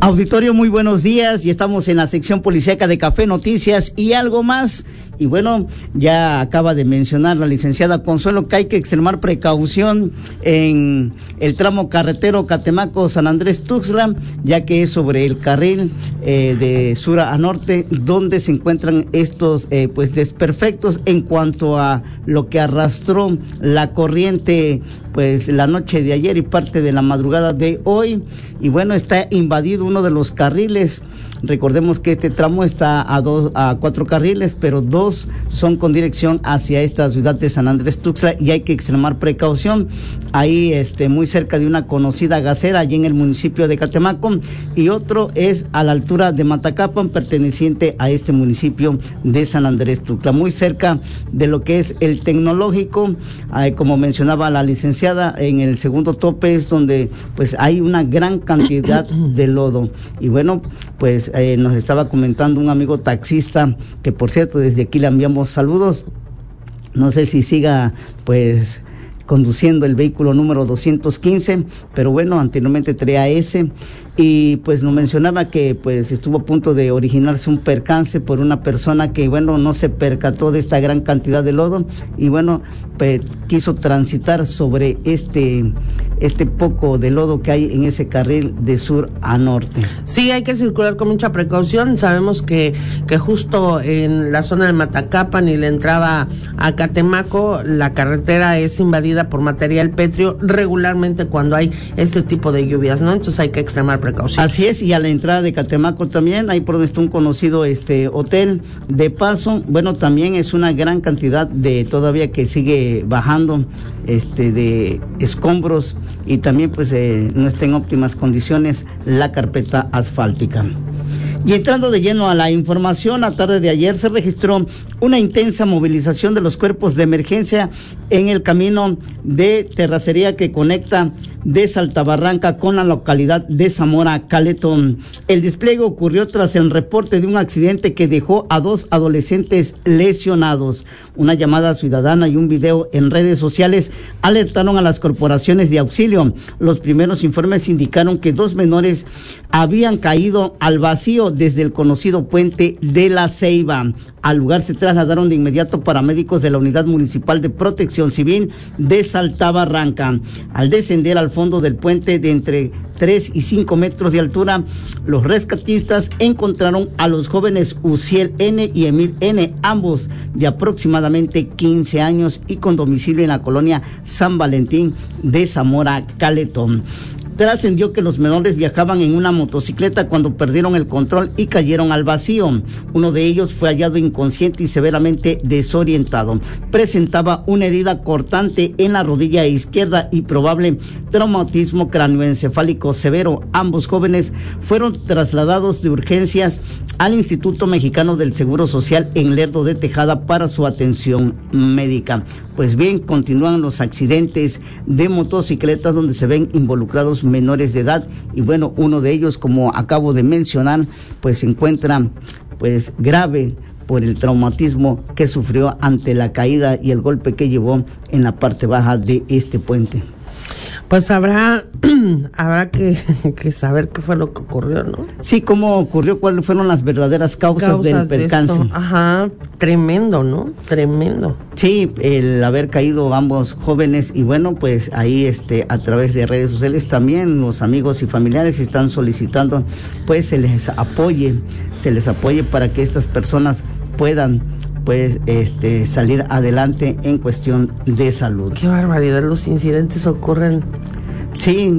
Auditorio, muy buenos días, y estamos en la sección policíaca de Café Noticias y algo más. Y bueno, ya acaba de mencionar la licenciada Consuelo que hay que extremar precaución en el tramo carretero Catemaco-San Andrés-Tuxtla, ya que es sobre el carril de sur a norte, donde se encuentran estos pues desperfectos en cuanto a lo que arrastró la corriente pues la noche de ayer y parte de la madrugada de hoy. Y bueno, está invadido uno de los carriles. Recordemos que este tramo está a 4 carriles, pero 2 son con dirección hacia esta ciudad de San Andrés Tuxtla, y hay que extremar precaución. Ahí muy cerca de una conocida gasera, allí en el municipio de Catemaco, y otro es a la altura de Matacapan, perteneciente a este municipio de San Andrés Tuxtla, muy cerca de lo que es el tecnológico. Como mencionaba la licenciada, en el segundo tope es donde pues hay una gran cantidad de lodo. Y bueno, pues nos estaba comentando un amigo taxista, que por cierto desde aquí le enviamos saludos, no sé si siga pues conduciendo el vehículo número 215, pero bueno, anteriormente traía ese, y pues nos mencionaba que pues estuvo a punto de originarse un percance por una persona que bueno, no se percató de esta gran cantidad de lodo, y bueno, pues quiso transitar sobre este poco de lodo que hay en ese carril de sur a norte. Sí, hay que circular con mucha precaución. Sabemos que justo en la zona de Matacapan y la entrada a Catemaco, la carretera es invadida por material pétreo regularmente cuando hay este tipo de lluvias, ¿no? Entonces hay que extremar precaución. Así es, y a la entrada de Catemaco también, ahí por donde está un conocido hotel de paso, bueno, también es una gran cantidad de todavía que sigue bajando de escombros, y también pues no está en óptimas condiciones la carpeta asfáltica. Y entrando de lleno a la información, la tarde de ayer se registró una intensa movilización de los cuerpos de emergencia en el camino de terracería que conecta de Saltabarranca con la localidad de Zamora Caletón. El despliegue ocurrió tras el reporte de un accidente que dejó a 2 adolescentes lesionados. Una llamada ciudadana y un video en redes sociales alertaron a las corporaciones de auxilio. Los primeros informes indicaron que 2 menores habían caído al vacío desde el conocido puente de la Ceiba. Al lugar se trasladaron de inmediato paramédicos de la Unidad Municipal de Protección Civil de Saltabarranca. Al descender al fondo del puente de entre 3 y 5 metros de altura, los rescatistas encontraron a los jóvenes Uciel N. y Emil N., ambos de aproximadamente 15 años y con domicilio en la colonia San Valentín de Zamora Caletón. Trascendió que los menores viajaban en una motocicleta cuando perdieron el control y cayeron al vacío. Uno de ellos fue hallado inconsciente y severamente desorientado. Presentaba una herida cortante en la rodilla izquierda y probable traumatismo cráneoencefálico severo. Ambos jóvenes fueron trasladados de urgencias al Instituto Mexicano del Seguro Social en Lerdo de Tejada para su atención médica. Pues bien, continúan los accidentes de motocicletas donde se ven involucrados menores de edad, y bueno, uno de ellos, como acabo de mencionar, pues se encuentra pues grave por el traumatismo que sufrió ante la caída y el golpe que llevó en la parte baja de este puente. Pues habrá que saber qué fue lo que ocurrió, ¿no? Sí, cómo ocurrió, cuáles fueron las verdaderas causas del percance. Ajá, tremendo, ¿no? Tremendo. Sí, el haber caído ambos jóvenes, y bueno, pues ahí a través de redes sociales también los amigos y familiares están solicitando pues se les apoye para que estas personas puedan pues salir adelante en cuestión de salud. Qué barbaridad, los incidentes ocurren. Sí.